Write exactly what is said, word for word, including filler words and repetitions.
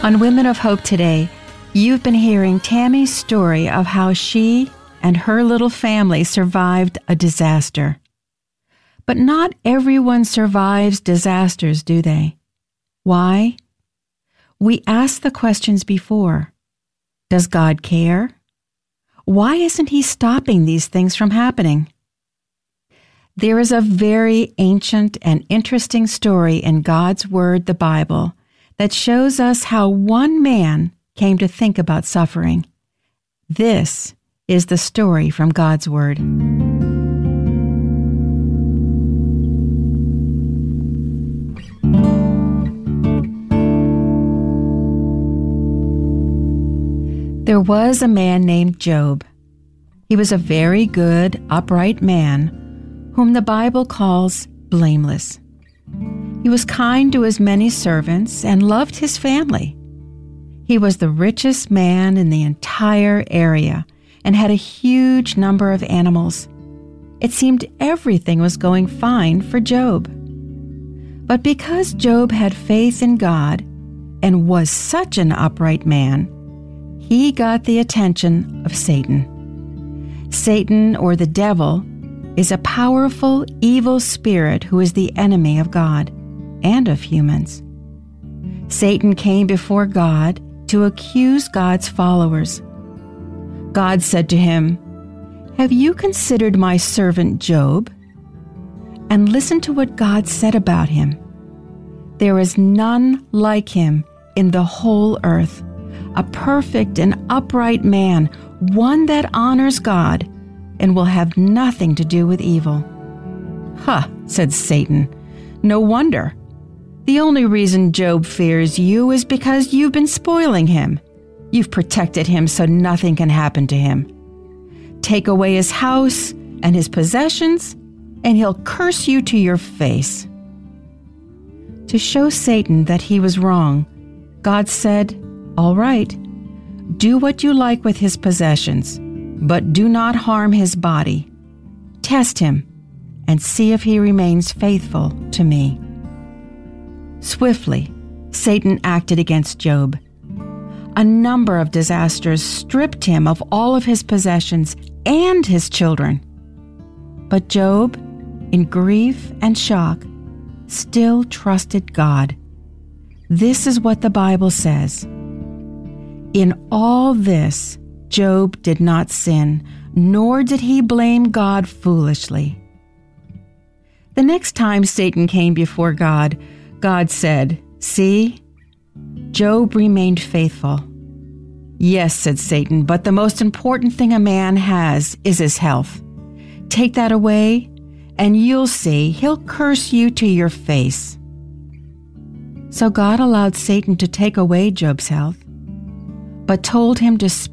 On Women of Hope today, you've been hearing Tammy's story of how she and her little family survived a disaster. But not everyone survives disasters, do they? Why? We asked the questions before. Does God care? Why isn't He stopping these things from happening? There is a very ancient and interesting story in God's Word, the Bible, that shows us how one man came to think about suffering. This is the story from God's Word. There was a man named Job. He was a very good, upright man whom the Bible calls blameless. He was kind to his many servants and loved his family. He was the richest man in the entire area and had a huge number of animals. It seemed everything was going fine for Job. But because Job had faith in God and was such an upright man, he got the attention of Satan. Satan, or the devil, is a powerful, evil spirit who is the enemy of God and of humans. Satan came before God to accuse God's followers. God said to him, "Have you considered my servant Job?" And listen to what God said about him. "There is none like him in the whole earth, a perfect and upright man, one that honors God and will have nothing to do with evil." "Huh," said Satan. "No wonder. The only reason Job fears you is because you've been spoiling him. You've protected him so nothing can happen to him. Take away his house and his possessions, and he'll curse you to your face." To show Satan that he was wrong, God said, "All right, do what you like with his possessions, but do not harm his body. Test him and see if he remains faithful to me." Swiftly, Satan acted against Job. A number of disasters stripped him of all of his possessions and his children. But Job, in grief and shock, still trusted God. This is what the Bible says. In all this, Job did not sin, nor did he blame God foolishly. The next time Satan came before God, God said, "See, Job remained faithful." "Yes," said Satan, "but the most important thing a man has is his health. Take that away, and you'll see he'll curse you to your face." So God allowed Satan to take away Job's health, but told him to